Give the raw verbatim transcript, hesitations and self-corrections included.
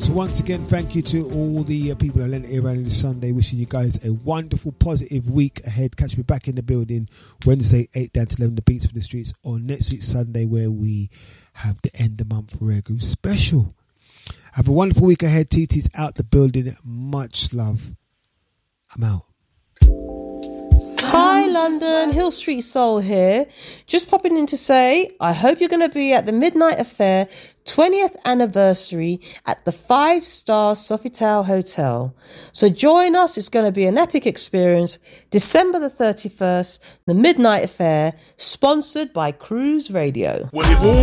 So once again, thank you to all the uh, people that lent it around this Sunday. Wishing you guys a wonderful, positive week ahead. Catch me back in the building Wednesday, eight down to eleven, the Beats for the Streets, on next week's Sunday, where we have the end of month Rare Groove special. Have a wonderful week ahead. T T's out the building. Much love. I'm out. Hi London, Hill Street Soul here. Just popping in to say, I hope you're going to be at the Midnight Affair twentieth anniversary at the five star Sofitel Hotel. So join us, it's going to be an epic experience. December the thirty-first, the Midnight Affair, sponsored by Cruise Radio. Well,